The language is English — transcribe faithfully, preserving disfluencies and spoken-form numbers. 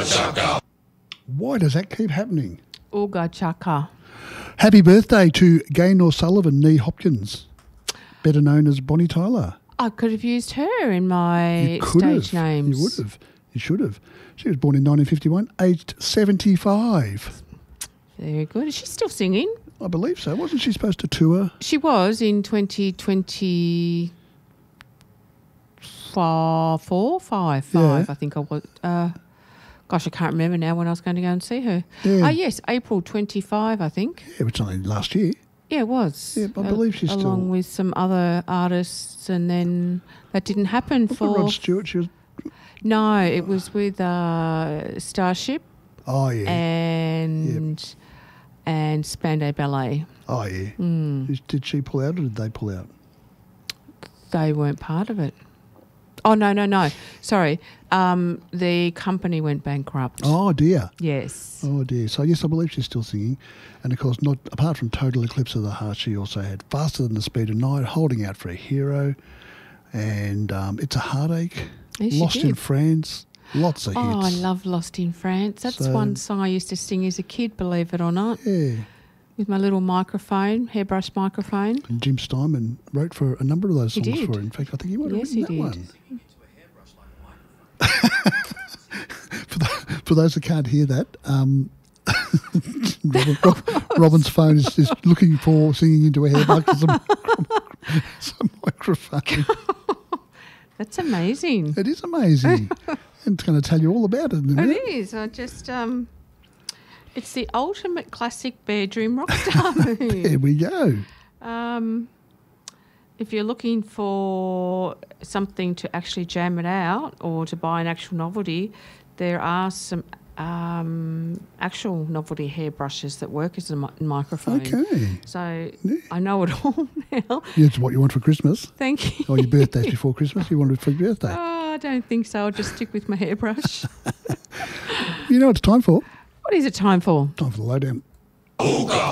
Why does that keep happening? Ooga chaka. Happy birthday to Gaynor Sullivan, Nee Hopkins, better known as Bonnie Tyler. I could have used her in my You could stage have. names. You would have. You should have. She was born in nineteen fifty-one, aged seventy-five. Very good. Is she still singing? I believe so. Wasn't she supposed to tour? She was in twenty twenty-four, five, five, Yeah. I think I was. Uh, gosh, I can't remember now when I was going to go and see her. Yeah. Oh, yes, April twenty-five, I think. Yeah, which was only last year. Yeah, it was. Yeah, I believe she's Along still- with some other artists, and then that didn't happen Wasn't for... Rod Stewart? She was. No, it was with uh, Starship Oh yeah. and and Spandau Ballet. oh yeah. Mm. Is- Did she pull out or did they pull out? They weren't part of it. Oh, no, no, no. Sorry. Um, the company went bankrupt. Oh dear. Yes. Oh dear. So yes, I believe she's still singing, and of course, not apart from Total Eclipse of the Heart, she also had Faster Than the Speed of Night, Holding Out for a Hero, and um, It's a Heartache, Yes, she Lost in did. France, lots of Oh, I hits. love Lost in France. That's So- one song I used to sing as a kid, believe it or not, Yeah. with my little microphone, hairbrush microphone. And Jim Steinman wrote for a number of those He songs did. for her. In fact, I think he might have Yes, written he that did. one. for, the, for those that can't hear that, um, Robin, Rob, Robin's phone is, is looking for singing into a hairbrush as a, as a microphone. That's amazing. It is amazing. And it's going to tell you all about it in a minute. It is. I just, um, it's the ultimate classic bedroom rock star movie. There we go. Um, if you're looking for something to actually jam it out or to buy an actual novelty, there are some um, actual novelty hairbrushes that work as a mi- microphone. Okay. So Yeah. I know it all now. It's what you want for Christmas. Thank you. Or your birthday's before Christmas. You want it for your birthday. Oh, I don't think so. I'll just stick with my hairbrush. You know what it's time for? What is it time for? Time for the lowdown.